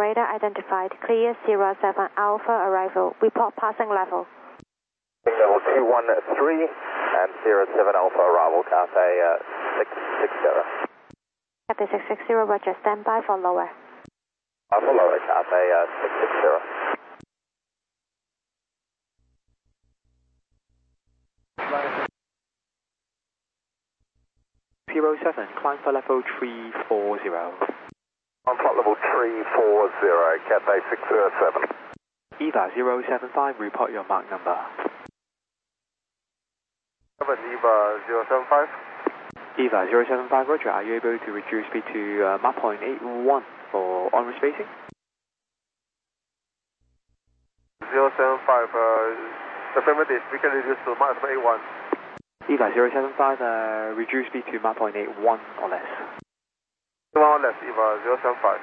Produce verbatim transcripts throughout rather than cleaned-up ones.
radar identified. Clear zero seven Alpha arrival. Report passing level. Level two one three and zero seven Alpha arrival. Cathay uh, six six zero. Cathay six six zero, roger. Stand by for lower. Alpha lower, Cathay uh, six six zero. Zero seven, climb for level three four zero. On flight level three four zero, Cathay six zero seven. EVA zero seven five, report your mark number. EVA zero seven five. EVA zero seven five, roger. Are you able to reduce speed to uh, Mach point eight one for onward spacing? zero seven five, uh, affirmative, we can reduce to Mach eight one. EVA zero seven five, uh, reduce speed to Mach point eight one or less. one or less, EVA zero seven five.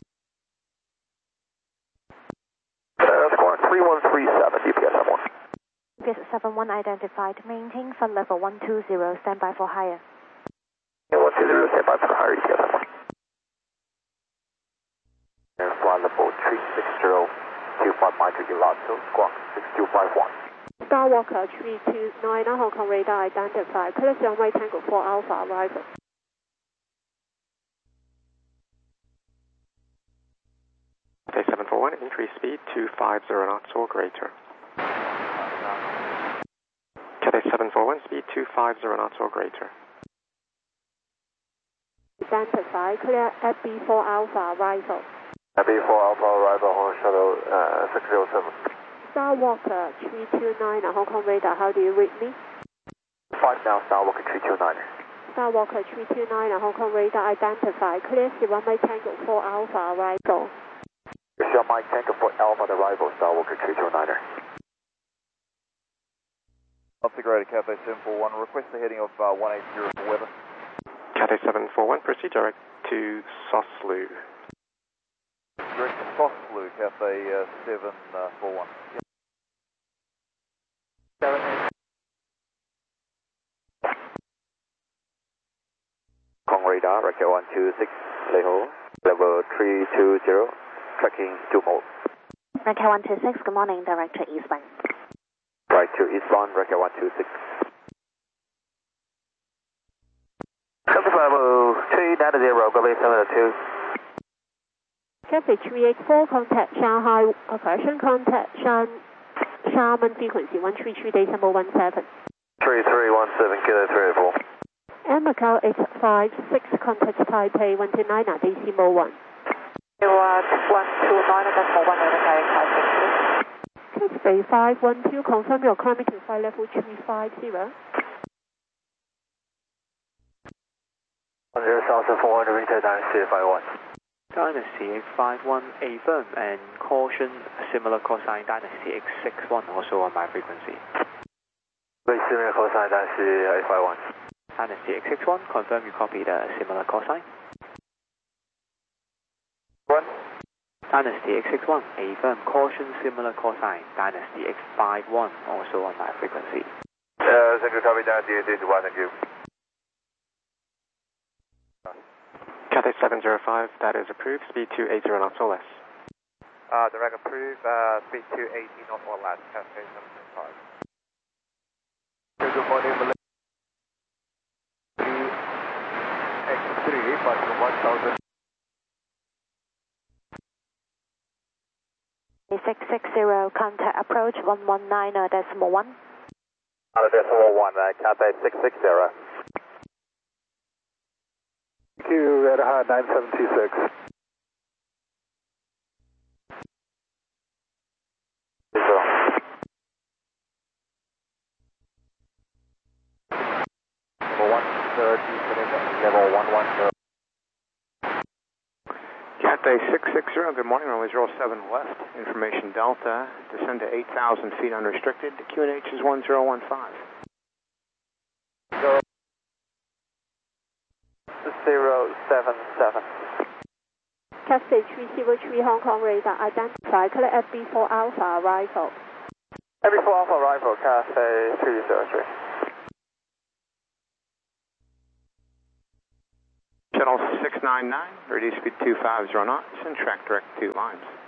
Uh, score three one three seven, D P S seven one. D P S seven one identified. Maintain for level one two zero. Stand by for higher. one two zero, stand by for higher, D P S seven one. And flight level three six zero, two five Mike Gelato, squawk six two five one. Skywalker three two nine, Hong Kong radar identified. Clear runway Tango four Alpha arrival. Cathay seven four one, increase speed to five zero knots or greater. Cathay seven four one, speed to five zero knots or greater. Identified. Clear at B four Alpha arrival. B four Alpha arrival on shuttle uh, six zero seven. Skywalker three two nine, Hong Kong radar, how do you read me? five now, Skywalker three two nine. Skywalker three two nine, Hong Kong radar identified. Clear runway Tango four Alpha arrival. Your Mike Tango four Alpha arrival, Skywalker three two nine. Upgraded Cathay seven four one, request the heading of uh, one eight zero for weather. Cathay seven four one, proceed direct to Soslu. Direct to Soslu, Cathay uh, seven four one. Kong radar, record one two six, level, level three two zero, tracking two mode. Record one two six, good morning, direct to eastbound. Right to eastbound, record one two six. Level three nine zero, go base seven two. Cathay three eight four, contact Shanghai, operation contact Shan, Xiamen frequency one three three, decimal one seven. three three one seven, kilo three eight four. And Macau eight five six, contact Taipei one two nine, decimal one. one two nine, decimal one, carrying five six two. Cathay five one two, confirm your climbing to flight level three five zero. one zero thousand four hundred meter, Dynasty five one. Dynasty X five one, A firm, and caution, similar cosine Dynasty X six one, also on my frequency. Very similar cosine, Dynasty A five one. Dynasty X six one, confirm you copied a similar cosine. One. Dynasty X six one, A firm, caution, similar cosine Dynasty X five one, also on my frequency. Uh, thank you, copy Dynasty eight one, thank you. Cathay seven zero five, that is approved, speed to eight zero knots or less. Uh, direct approved, uh, speed to eighty knots or less, Cathay seven zero five. Good morning, Malaysia. X three, but one thousand. six six zero, contact approach one one nine, decimal one. Uh, decimal one, uh, Cathay six six zero. Q at high nine seven two six. Level one thirty, level one one zero. Cathay six six zero, good morning, runway zero seven left, information Delta, descend to eight thousand feet unrestricted, Q N H is one zero one five. zero seven seven. Cathay three zero three, Hong Kong radar identified. Clear at B four Alpha arrival. B four Alpha arrival, Cathay three zero three. Shuttle six nine nine, ready speed two five zero knots, and track direct two lines.